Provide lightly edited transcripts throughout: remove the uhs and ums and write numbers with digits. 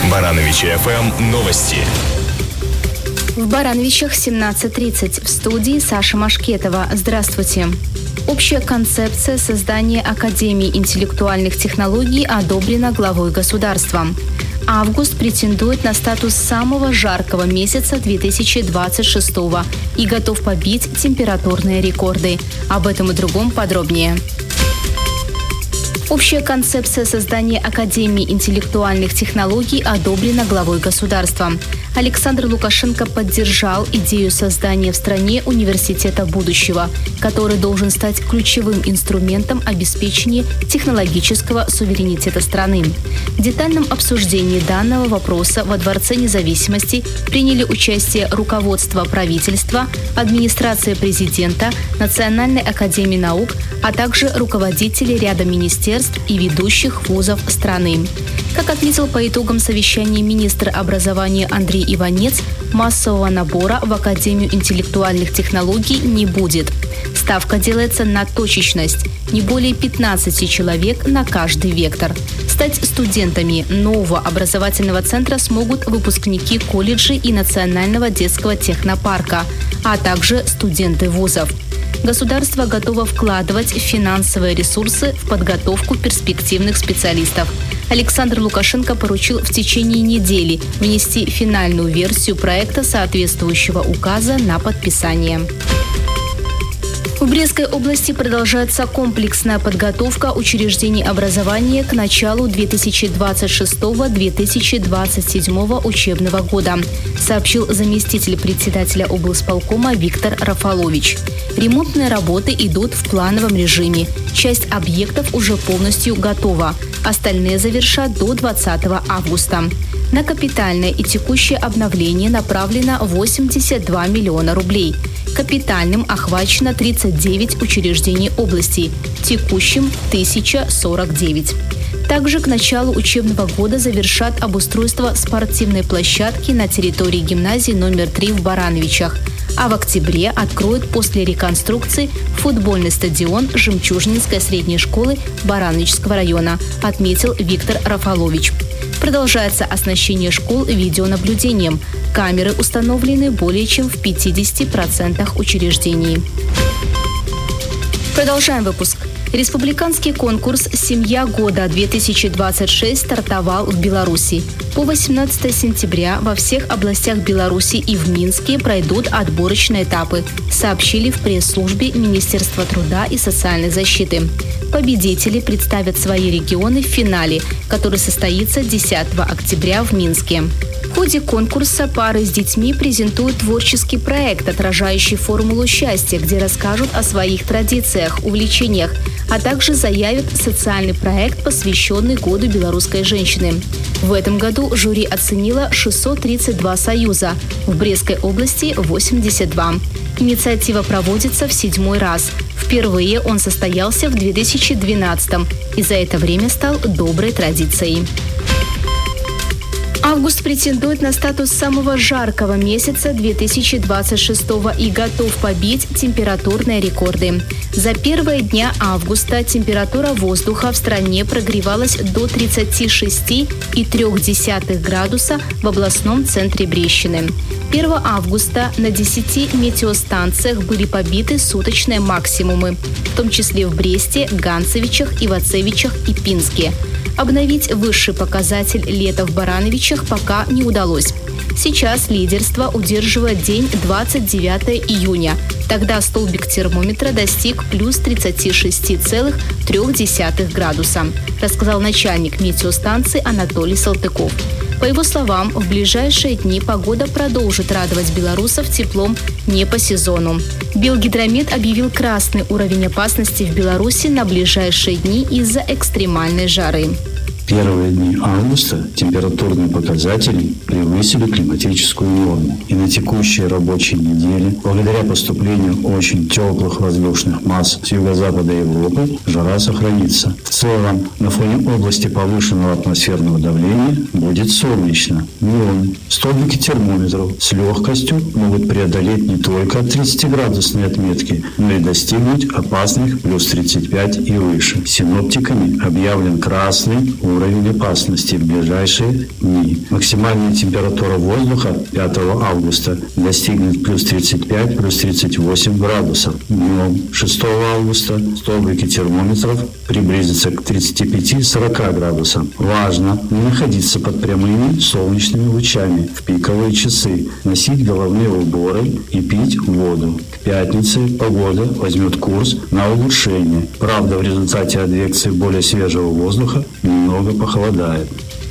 Барановичи ФМ новости. В Барановичах 17:30. В студии Саша Машкетова. Здравствуйте. Общая концепция создания Академии интеллектуальных технологий одобрена главой государства. Август претендует на статус самого жаркого месяца 2026 и готов побить температурные рекорды. Об этом и другом подробнее. Общая концепция создания Академии интеллектуальных технологий одобрена главой государства. Александр Лукашенко поддержал идею создания в стране университета будущего, который должен стать ключевым инструментом обеспечения технологического суверенитета страны. В детальном обсуждении данного вопроса во Дворце независимости приняли участие руководство правительства, администрация президента, Национальной академии наук, а также руководители ряда министерств и ведущих вузов страны. Как отметил по итогам совещания министр образования Андрей Иванец, массового набора в Академию интеллектуальных технологий не будет. Ставка делается на точечность – не более 15 человек на каждый вектор. Стать студентами нового образовательного центра смогут выпускники колледжей и Национального детского технопарка, а также студенты вузов. Государство готово вкладывать финансовые ресурсы в подготовку перспективных специалистов. Александр Лукашенко поручил в течение недели внести финальную версию проекта соответствующего указа на подписание. В Брестской области продолжается комплексная подготовка учреждений образования к началу 2026-2027 учебного года, сообщил заместитель председателя облсполкома Виктор Рафалович. Ремонтные работы идут в плановом режиме. Часть объектов уже полностью готова. Остальные завершат до 20 августа. На капитальное и текущее обновление направлено 82 миллиона рублей. Капитальным охвачено 39 учреждений области, текущим 1049. Также к началу учебного года завершат обустройство спортивной площадки на территории гимназии номер 3 в Барановичах, а в октябре откроют после реконструкции футбольный стадион Жемчужнинской средней школы Барановичского района, отметил Виктор Рафалович. Продолжается оснащение школ видеонаблюдением. Камеры установлены более чем в 50% учреждений. Продолжаем выпуск. Республиканский конкурс «Семья года-2026» стартовал в Беларуси. По 18 сентября во всех областях Беларуси и в Минске пройдут отборочные этапы, сообщили в пресс-службе Министерства труда и социальной защиты. Победители представят свои регионы в финале, который состоится 10 октября в Минске. В ходе конкурса пары с детьми презентуют творческий проект, отражающий формулу счастья, где расскажут о своих традициях, увлечениях, а также заявят социальный проект, посвященный Году белорусской женщины. В этом году жюри оценило 632 союза, в Брестской области – 82. Инициатива проводится в 7-й раз. Впервые он состоялся в 2012-м и за это время стал доброй традицией. Август претендует на статус самого жаркого месяца 2026 и готов побить температурные рекорды. За первые дня августа температура воздуха в стране прогревалась до 36,3 градуса в областном центре Брещины. 1 августа на 10 метеостанциях были побиты суточные максимумы, в том числе в Бресте, Ганцевичах, Ивацевичах и Пинске. Обновить высший показатель лета в Барановичах пока не удалось. Сейчас лидерство удерживает день 29 июня. Тогда столбик термометра достиг плюс 36,3 градуса, рассказал начальник метеостанции Анатолий Салтыков. По его словам, в ближайшие дни погода продолжит радовать белорусов теплом не по сезону. Белгидромет объявил красный уровень опасности в Беларуси на ближайшие дни из-за экстремальной жары. Первые дни августа температурные показатели превысили климатическую норму. И на текущей рабочей неделе, благодаря поступлению очень теплых воздушных масс с юго-запада Европы, жара сохранится. В целом, на фоне области повышенного атмосферного давления будет солнечно. Днем столбики термометров с легкостью могут преодолеть не только 30-градусные отметки, но и достигнуть опасных плюс 35 и выше. Синоптиками объявлен красный уровень уровень опасности в ближайшие дни. Максимальная температура воздуха 5 августа достигнет плюс 35, плюс 38 градусов. Днем 6 августа столбики термометров приблизятся к 35-40 градусам. Важно не находиться под прямыми солнечными лучами в пиковые часы, носить головные уборы и пить воду. К пятнице погода возьмет курс на улучшение. Правда, в результате адвекции более свежего воздуха немного похолодает.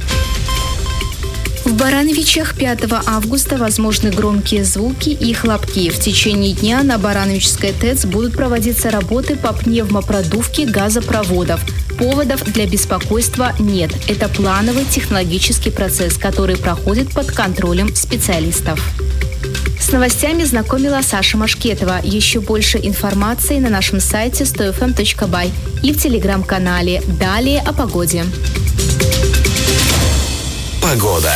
В Барановичах 5 августа возможны громкие звуки и хлопки. В течение дня на Барановичской ТЭЦ будут проводиться работы по пневмопродувке газопроводов. Поводов для беспокойства нет. Это плановый технологический процесс, который проходит под контролем специалистов. С новостями знакомила Саша Машкетова. Еще больше информации на нашем сайте 100fm.by и в телеграм-канале. Далее о погоде. Погода.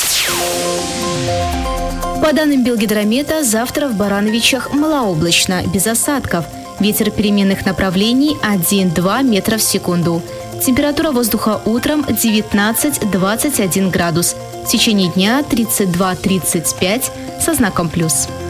По данным Белгидромета, завтра в Барановичах малооблачно, без осадков. Ветер переменных направлений 1-2 метра в секунду. Температура воздуха утром 19-21 градус. В течение дня 32-35 со знаком плюс.